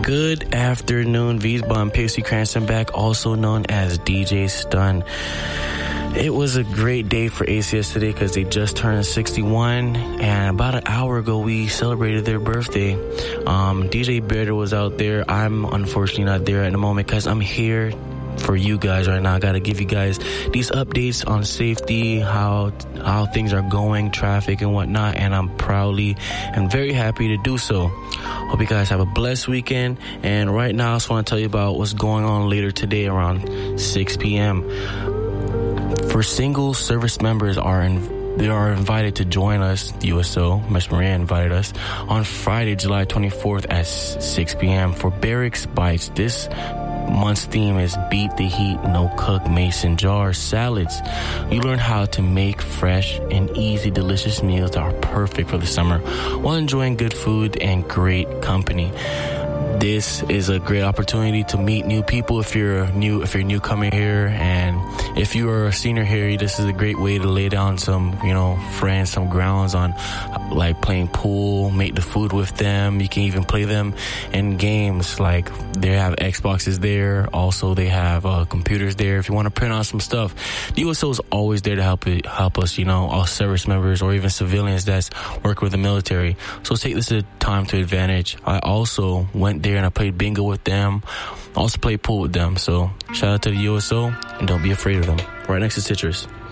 Good afternoon, Wiesba and Pixie Cranston back, also known as DJ Stun. It was a great day for ACS today because they just turned 61, and about an hour ago we celebrated their birthday. DJ Bearder was out there. I'm unfortunately not there at the moment because I'm here for you guys right now. I gotta give you guys these updates on safety, how things are going, traffic and whatnot, and I'm proudly and very happy to do so. Hope you guys have a blessed weekend, and right now I just want to tell you about what's going on later today around 6 p.m. For single service members they are invited to join us, the USO. Miss Maria invited us on Friday, July 24th at 6 p.m. for Barracks Bites. This month's theme is Beat the Heat, No Cook, Mason Jar Salads. You learn how to make fresh and easy, delicious meals that are perfect for the summer while enjoying good food and great company. This is a great opportunity to meet new people if you're newcomer here, and if you are a senior here, this is a great way to lay down some, friends, some grounds on like playing pool, make the food with them. You can even play them in games, like they have Xboxes there. Also, they have computers there. If you want to print out some stuff, the USO is always there to help us, all service members or even civilians that's work with the military. So take this time to advantage. I also went there and I played bingo with them. Also played pool with them. So shout out to the USO, and don't be afraid of them. Right next to Citrus.